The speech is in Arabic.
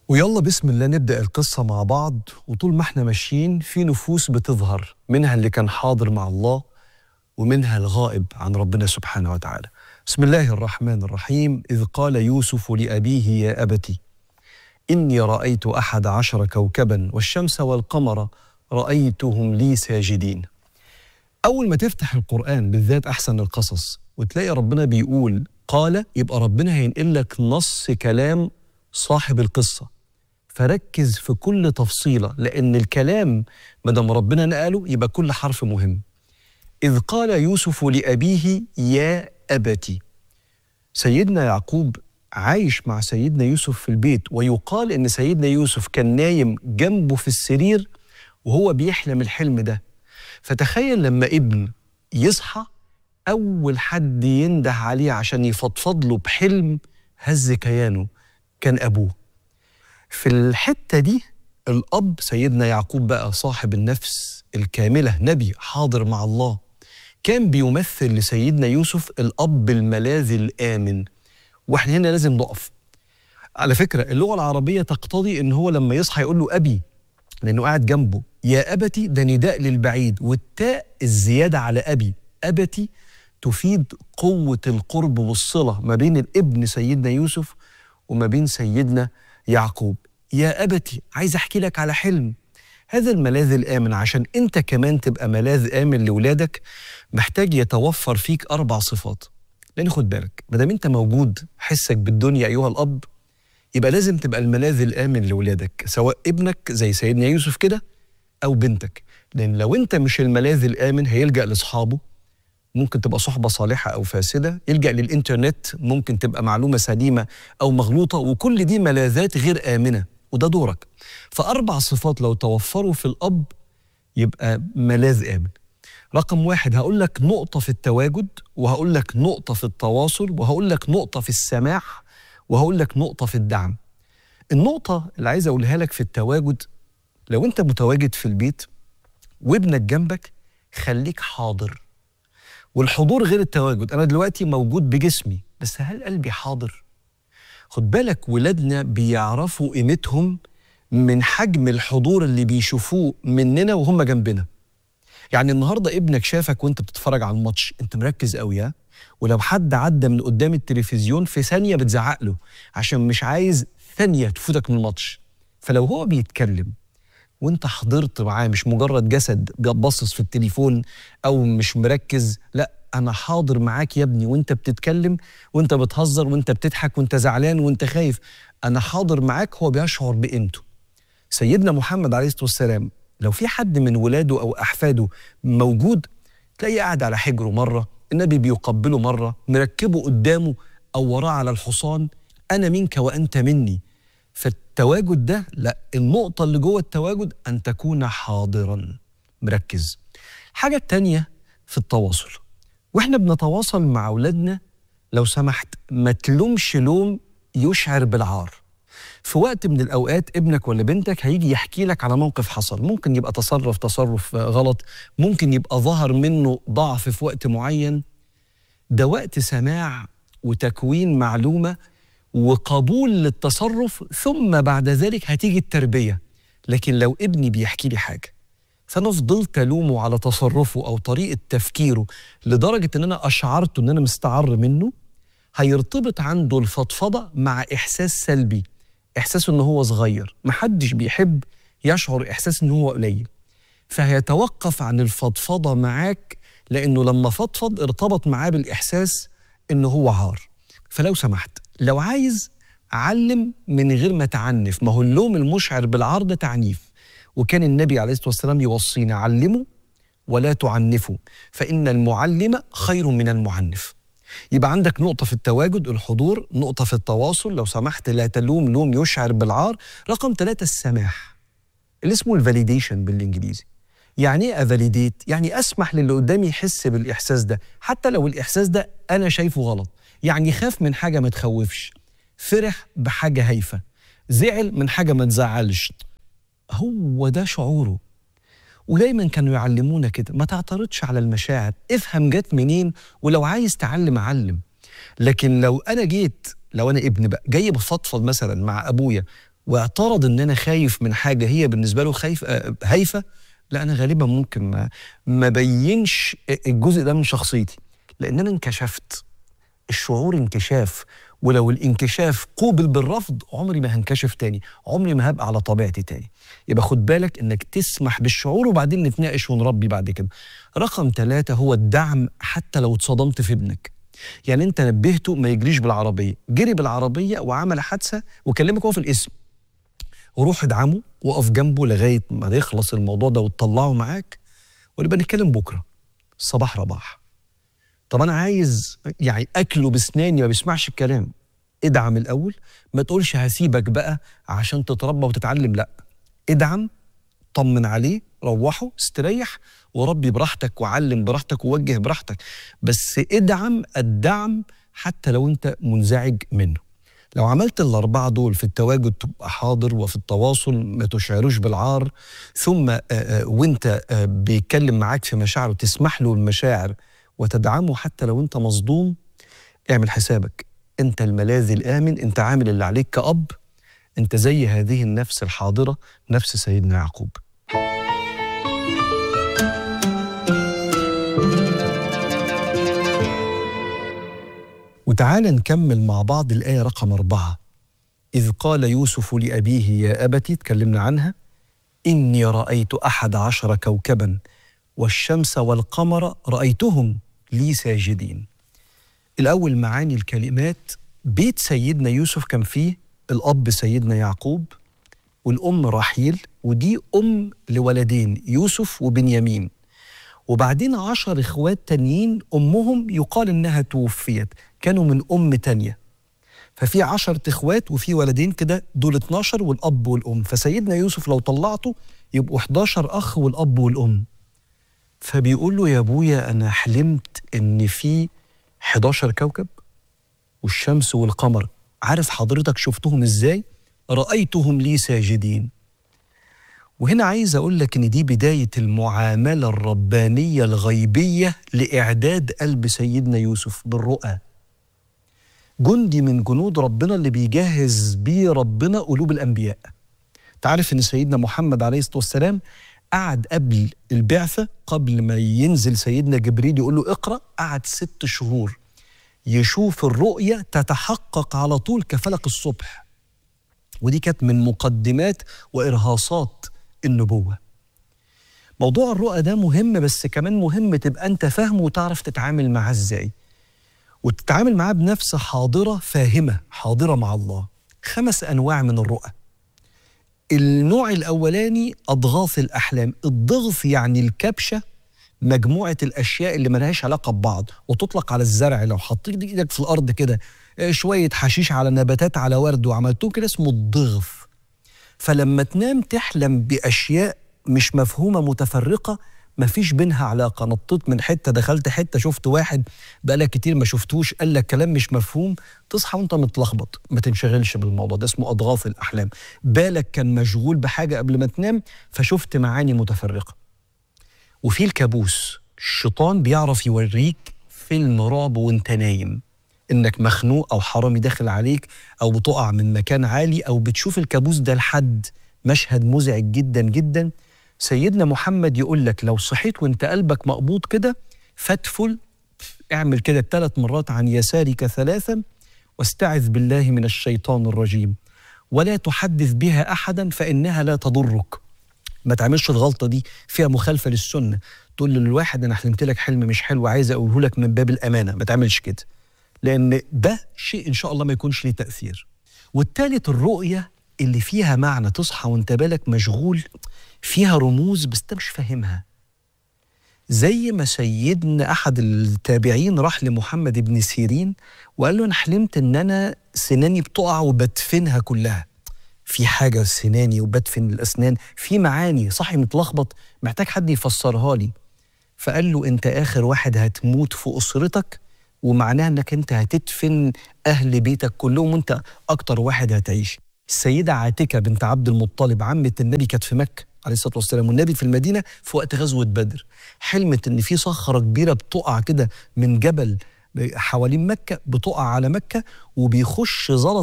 ويلا بسم الله نبدأ القصة مع بعض. وطول ما احنا ماشيين في نفوس بتظهر، منها اللي كان حاضر مع الله ومنها الغائب عن ربنا سبحانه وتعالى. بسم الله الرحمن الرحيم. إذ قال يوسف لأبيه يا أبت إني رأيت 11 كوكبا والشمس والقمر رأيتهم لي ساجدين. أول ما تفتح القرآن بالذات أحسن القصص وتلاقي ربنا بيقول قال، يبقى ربنا هينقل لك نص كلام صاحب القصة، فركز في كل تفصيلة، لأن الكلام مادام ربنا نقله يبقى كل حرف مهم. إذ قال يوسف لأبيه يا أبت. سيدنا يعقوب عايش مع سيدنا يوسف في البيت، ويقال إن سيدنا يوسف كان نايم جنبه في السرير وهو بيحلم الحلم ده. فتخيل لما ابن يصحى أول حد ينده عليه عشان يفضفض له بحلم هز كيانه كان أبوه. في الحتة دي الأب سيدنا يعقوب بقى صاحب النفس الكاملة، نبي حاضر مع الله، كان بيمثل لسيدنا يوسف الأب الملاذ الآمن. وإحنا هنا لازم نقف. على فكرة اللغة العربية تقتضي إن هو لما يصحى يقول له أبي، لأنه قاعد جنبه. يا أبتي ده نداء للبعيد، والتاء الزيادة على أبي، أبتي تفيد قوة القرب والصلة ما بين الابن سيدنا يوسف وما بين سيدنا يعقوب. يا أبتي عايز أحكي لك على حلم. هذا الملاذ الآمن عشان أنت كمان تبقى ملاذ آمن لولادك محتاج يتوفر فيك 4 صفات. لأن خد بالك مادام أنت موجود حسك بالدنيا أيها الأب، يبقى لازم تبقى الملاذ الآمن لولادك، سواء ابنك زي سيدنا يوسف كده أو بنتك. لأن لو أنت مش الملاذ الآمن هيلجأ لأصحابه، ممكن تبقى صحبة صالحة أو فاسدة، يلجأ للإنترنت، ممكن تبقى معلومة سليمة أو مغلوطة، وكل دي ملاذات غير آمنة، وده دورك. ف4 صفات لو توفروا في الأب يبقى ملاذ آمن. رقم 1 هقول لك نقطة في التواجد، وهقول لك نقطة في التواصل، وهقول لك نقطة في السماح، وهقول لك نقطة في الدعم. النقطة اللي عايز أقولها لك في التواجد، لو أنت متواجد في البيت وابنك جنبك خليك حاضر. والحضور غير التواجد. أنا دلوقتي موجود بجسمي بس هل قلبي حاضر؟ خد بالك ولادنا بيعرفوا قيمتهم من حجم الحضور اللي بيشوفوه مننا وهم جنبنا. يعني النهاردة ابنك شافك وانت بتتفرج على الماتش، انت مركز قوي، ها؟ ولو حد عدى من قدام التلفزيون في ثانية بتزعق له عشان مش عايز ثانية تفوتك من الماتش. فلو هو بيتكلم وانت حضرت معاه، مش مجرد جسد بيبصص في التليفون او مش مركز، لا انا حاضر معاك يا ابني وانت بتتكلم وانت بتهزر وانت بتضحك وانت زعلان وانت خايف، انا حاضر معاك. هو بيشعر بقيمته. سيدنا محمد عليه الصلاة والسلام لو في حد من ولاده او احفاده موجود تلاقيه قاعد على حجره مرة، النبي بيقبله مرة، مركبه قدامه او وراه على الحصان، انا منك وانت مني. فالتواجد ده، لا، النقطة اللي جوه التواجد أن تكون حاضرا مركز. حاجة التانية في التواصل، وإحنا بنتواصل مع أولادنا لو سمحت ما تلومش لوم يشعر بالعار. في وقت من الأوقات ابنك ولا بنتك هيجي يحكي لك على موقف حصل، ممكن يبقى تصرف غلط، ممكن يبقى ظهر منه ضعف في وقت معين. ده وقت سماع وتكوين معلومة وقبول للتصرف، ثم بعد ذلك هتيجي التربية. لكن لو ابني بيحكي لي حاجة فأنا فضلت ألومه على تصرفه أو طريقة تفكيره لدرجة أن أنا أشعرته أن أنا مستعر منه، هيرتبط عنده الفضفضة مع إحساس سلبي، إحساس أنه هو صغير. محدش بيحب يشعر إحساس أنه هو قليل، فهيتوقف عن الفضفضة معاك لأنه لما فضفض ارتبط معاه بالإحساس أنه هو عار. فلو سمحت لو عايز علم من غير ما تعنف، ما هو اللوم المشعر بالعار ده تعنيف، وكان النبي عليه الصلاة والسلام يوصينا علموا ولا تعنفوا فإن المعلم خير من المعنف. يبقى عندك نقطة في التواجد الحضور، نقطة في التواصل لو سمحت لا تلوم لوم يشعر بالعار. رقم 3 السماح، اللي اسمه الفاليديشن بالإنجليزي. يعني ايه افاليديت؟ يعني اسمح للي قدامي يحس بالإحساس ده حتى لو الإحساس ده أنا شايفه غلط. يعني خاف من حاجة ما تخوفش، فرح بحاجة هايفة، زعل من حاجة ما تزعلش، هو ده شعوره. ودايما كانوا يعلمونا كده، ما تعترضش على المشاعر، افهم جت منين، ولو عايز تعلم علم. لكن لو انا ابن بقى جاي بفضفض مثلا مع ابويا واعترض ان انا خايف من حاجه هي بالنسبه له هايفه، لا انا غالبا ممكن ما بينش الجزء ده من شخصيتي، لان انا انكشفت. الشعور انكشاف، ولو الانكشاف قوبل بالرفض عمري ما هنكشف تاني، عمري ما هبقى على طبيعتي تاني. يبقى خد بالك انك تسمح بالشعور وبعدين نتناقش ونربي بعد كده. رقم 3 هو الدعم حتى لو اتصدمت في ابنك. يعني انت نبهته ما يجريش بالعربيه، جري بالعربيه وعمل حادثه وكلمك هو في الاسم، وروح ادعمه وقف جنبه لغايه ما يخلص الموضوع ده وتطلعه معاك، ونبقى نتكلم بكره الصباح رباح. طب انا عايز يعني اكله بسناني ما بيسمعش الكلام، ادعم الاول، ما تقولش هسيبك بقى عشان تتربى وتتعلم، لا، ادعم، طمن عليه، روحه استريح وربي براحتك وعلم براحتك ووجه براحتك، بس ادعم الدعم حتى لو انت منزعج منه. لو عملت الأربعة دول في التواجد تبقى حاضر، وفي التواصل ما تشعروش بالعار، ثم وانت بيتكلم معاك في مشاعره تسمح له المشاعر وتدعمه حتى لو انت مصدوم، اعمل حسابك انت الملاذ الآمن، انت عامل اللي عليك كأب، انت زي هذه النفس الحاضرة، نفس سيدنا يعقوب. وتعالى نكمل مع بعض الآية رقم 4. إذ قال يوسف لأبيه يا أبت، تكلمنا عنها، إني رأيت 11 كوكبا والشمس والقمر رأيتهم لي ساجدين. الأول معاني الكلمات، بيت سيدنا يوسف كان فيه الأب سيدنا يعقوب والأم رحيل، ودي أم لولدين يوسف وبنيامين، وبعدين 10 إخوات تانيين أمهم يقال إنها توفيت، كانوا من أم تانية، ففي 10 إخوات وفي ولدين كده، دول 12، والأب والأم. فسيدنا يوسف لو طلعته يبقوا 11 أخ والأب والأم. فبيقول له يا أبويا أنا حلمت إن في 11 كوكب والشمس والقمر، عارف حضرتك شفتهم إزاي؟ رأيتهم لي ساجدين. وهنا عايز أقول لك إن دي بداية المعاملة الربانية الغيبية لإعداد قلب سيدنا يوسف بالرؤى. جندي من جنود ربنا اللي بيجهز بيه ربنا قلوب الأنبياء. تعرف إن سيدنا محمد عليه الصلاة والسلام قعد قبل البعثة، قبل ما ينزل سيدنا جبريل يقول له اقرأ، قعد 6 شهور يشوف الرؤية تتحقق على طول كفلق الصبح. ودي كانت من مقدمات وإرهاصات النبوة. موضوع الرؤى ده مهم، بس كمان مهم تبقى أنت فاهمه وتعرف تتعامل معاه إزاي، وتتعامل معاه بنفس حاضرة فاهمة، حاضرة مع الله. 5 أنواع من الرؤى. النوع الأولاني أضغاث الأحلام. الضغث يعني الكبشة، مجموعة الأشياء اللي ملهاش علاقة ببعض، وتطلق على الزرع. لو حطيت إيدك في الأرض كده شوية حشيش على نباتات على ورد وعملتوه كده، اسمه الضغث. فلما تنام تحلم بأشياء مش مفهومة متفرقة، مفيش بينها علاقة، نطيت من حتة دخلت حتة، شفت واحد بقالك كتير ما شفتوش قال لك كلام مش مفهوم، تصحى وانت متلخبط، ما تنشغلش بالموضوع ده، اسمه أضغاث الأحلام. بالك كان مشغول بحاجة قبل ما تنام فشفت معاني متفرقة. وفي الكابوس، الشيطان بيعرف يوريك فيلم رعب وانت نايم، انك مخنوق او حرامي داخل عليك او بتقع من مكان عالي، او بتشوف الكابوس ده لحد مشهد مزعج جدا جدا. سيدنا محمد يقول لك لو صحيت وانت قلبك مقبوض كده فادفل، اعمل كده 3 مرات عن يسارك 3، واستعذ بالله من الشيطان الرجيم، ولا تحدث بها أحدا فإنها لا تضرك. ما تعملش الغلطة دي، فيها مخالفة للسنة. تقول للواحد أنا حلمت لك حلم مش حلو عايز أقوله لك من باب الأمانة، ما تعملش كده، لأن ده شيء إن شاء الله ما يكونش ليه تأثير. والثالث الرؤية اللي فيها معنى، تصحى وانت بالك مشغول، فيها رموز بس انت مش فاهمها. زي ما سيدنا أحد التابعين راح لمحمد بن سيرين وقال له أنا حلمت إن أنا سناني بتقع وبدفنها كلها، في حاجة سناني وبدفن الأسنان، في معاني، صحي متلخبط، محتاج حد يفسرها لي. فقال له أنت آخر واحد هتموت في أسرتك، ومعناها أنك أنت هتدفن أهل بيتك كلهم وأنت أكتر واحد هتعيش. السيدة عاتكة بنت عبد المطلب عمة النبي كانت في مكة عليه الصلاة والسلام، والنبي في المدينة في وقت غزوة بدر. حلمت إن في صخرة كبيرة بتقع كده من جبل حوالين مكة، بتقع على مكة وبيخش زلط